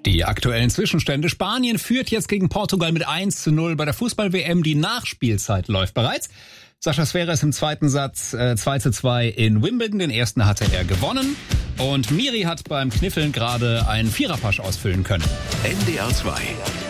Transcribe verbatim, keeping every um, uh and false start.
Die aktuellen Zwischenstände. Spanien führt jetzt gegen Portugal mit eins zu null bei der Fußball-W M. Die Nachspielzeit läuft bereits. Sascha Zverev im zweiten Satz äh, zwei zu zwei in Wimbledon. Den ersten hatte er gewonnen. Und Miri hat beim Kniffeln gerade einen Viererpasch ausfüllen können. N D R zwei